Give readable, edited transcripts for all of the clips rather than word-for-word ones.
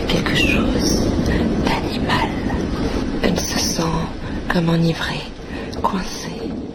quelque chose d'animal. Elle se sent comme enivrée, coincée.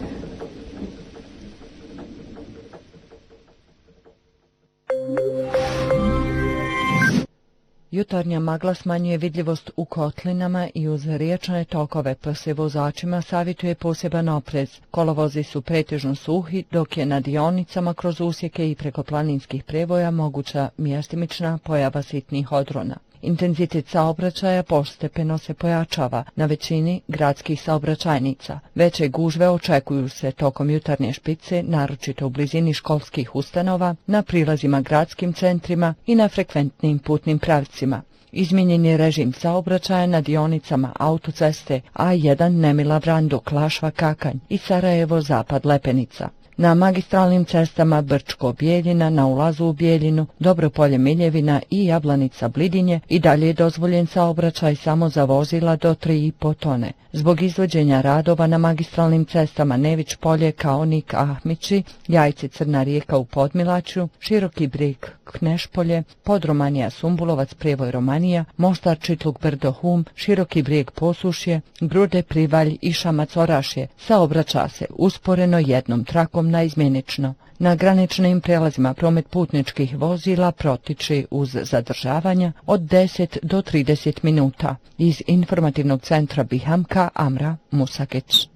Jutarnja magla smanjuje vidljivost u kotlinama i uz riječne tokove, pa se vozačima savjetuje poseban oprez. Kolovozi su pretežno suhi, dok je na dionicama kroz usjeke i preko planinskih prevoja moguća mjestimična pojava sitnih odrona. Intenzitet saobraćaja postepeno se pojačava na većini gradskih saobraćajnica. Veće gužve očekuju se tokom jutarnje špice, naročito u blizini školskih ustanova, na prilazima gradskim centrima i na frekventnim putnim pravcima. Izmijenjen je režim saobraćaja na dionicama autoceste A1 Nemila-Vranduk-Lašva-Kakanj i Sarajevo-Zapad-Lepenica. Na magistralnim cestama Brčko-Bijeljina, na ulazu u Bijeljinu, Dobropolje-Miljevina i Jablanica-Blidinje i dalje je dozvoljen saobraćaj samo za vozila do 3,5 tone. Zbog izvođenja radova na magistralnim cestama Nević Polje, Kaonik, Ahmići, Jajce, Crna Rijeka u Podmilačju, Široki Brijeg, Knešpolje, Podromanija, Sumbulovac, Prijevoj, Romanija, Mostar, Čitluk, Brdo, Hum, Široki Brijeg, Posušje, Grude, Privalj i Šamac, Orašje saobraća se usporeno jednom trakom naizmjenično. Na graničnim prelazima promet putničkih vozila protiče uz zadržavanja od 10 do 30 minuta. Iz informativnog centra Bihamka, Amra Musakić.